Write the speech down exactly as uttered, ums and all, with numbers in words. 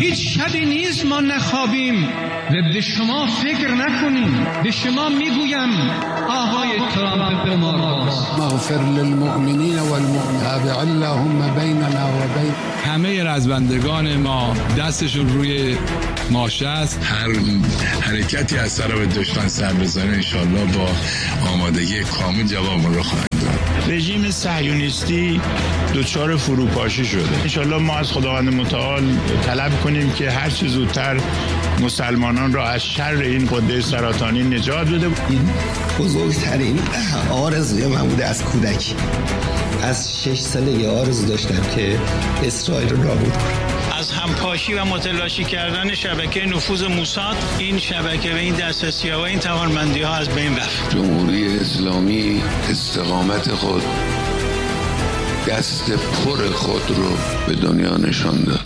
هیچ شبی نیست ما نخوابیم و به شما فکر نکنیم. به شما میگویم آقای ترامپ قمارباز، مغفر للمؤمنین والمؤمنات اللهم بیننا و بین همه رزمندگان ما دستشون روی ماشه است. هر حرکتی از طرف دشمن سر بزنه انشالله با آمادگی کامل جواب رو خواهند داد. رژیم صهیونیستی دچار فروپاشی شده. انشالله ما از خداوند متعال طلب کنیم که هر چه زودتر مسلمانان را از شر این غده سرطانی نجات بده. این بزرگترین آرزوی من بوده از کودکی. از شش سالگی آرزو داشتم که اسرائیل رو نابود کنم. از همپاشی و متلاشی کردن شبکه نفوذ موساد، این شبکه و این دسترسی‌ها و این توانمندی‌ها از بین رفت. جمهوری اسلامی استقامت خود، دست پر خود رو به دنیا نشان داد.